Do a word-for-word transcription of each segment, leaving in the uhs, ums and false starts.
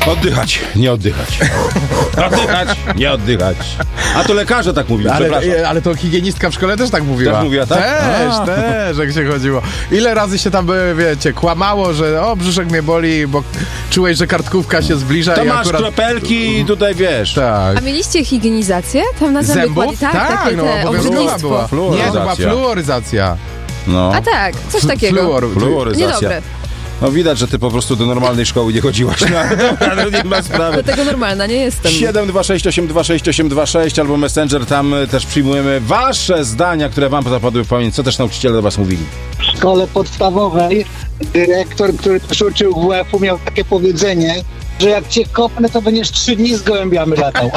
Oddychać, nie oddychać. Oddychać, nie oddychać. A to lekarze tak mówili, ale, przepraszam. ale to higienistka w szkole też tak mówiła. Też mówiła, tak? Też, A. też, jak się chodziło. Ile razy się tam, wiecie, kłamało, że o, brzuszek mnie boli, bo czułeś, że kartkówka się zbliża. To i masz akurat... kropelki i tutaj wiesz. Tak. A mieliście higienizację? Tam na zęby Zębów? kładli? Tak, tak, takie no te obowiązkowa obrzydlistwo. była. Fluoryzacja. Nie, to była fluoryzacja. No. A tak, coś takiego. Fluor. Fluoryzacja. Niedobre. No widać, że ty po prostu do normalnej szkoły nie chodziłaś. No, ale nie ma sprawy. Do tego normalna nie jestem. siedem dwa sześć osiem dwa sześć osiem dwa sześć albo Messenger, tam też przyjmujemy wasze zdania, które wam zapadły w pamięć, co też nauczyciele do was mówili. W szkole podstawowej dyrektor, który też uczył W F-u, miał takie powiedzenie, że jak cię kopnę, to będziesz trzy dni z gołębiami latał.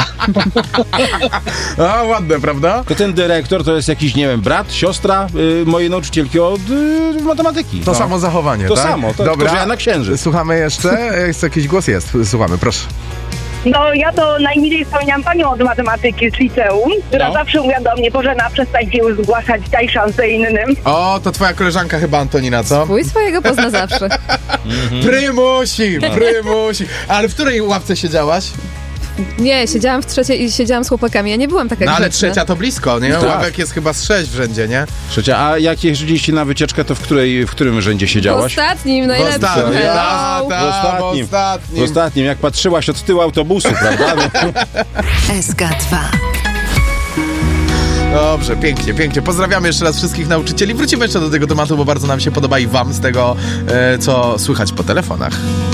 A, ładne, prawda? To ten dyrektor to jest jakiś, nie wiem, brat, siostra y, mojej nauczycielki od y, matematyki. To no. samo zachowanie, To tak? samo, to Dobra. tylko, że ja na księżyc. Słuchamy jeszcze? Jest jakiś głos? Jest. Słuchamy, proszę. No ja to najmilej wspominam panią od matematyki z liceum, która No. zawsze mówiła do mnie, Bożena, przestańcie już zgłaszać, daj szansę innym. O, to twoja koleżanka chyba, Antonina, co? Swój swojego pozna zawsze. Prymusi, prymusi. Ale w której ławce siedziałaś? Nie, siedziałam w trzeciej i siedziałam z chłopakami. Ja nie byłam taka No ale grzeczna. trzecia to blisko, nie? Tak. Ławek jest chyba z sześć w rzędzie, nie? Trzecia, a jak jeździliście na wycieczkę, to w, której, w którym rzędzie W siedziałaś? ostatnim, najlepszym. ostatnim, Hello. ta, ta, W ostatnim. w ostatnim. W ostatnim, jak patrzyłaś od tyłu autobusu, prawda? S K dwa. Dobrze, pięknie, pięknie. Pozdrawiamy jeszcze raz wszystkich nauczycieli. Wrócimy jeszcze do tego tematu, bo bardzo nam się podoba i wam z tego, e, co słychać po telefonach.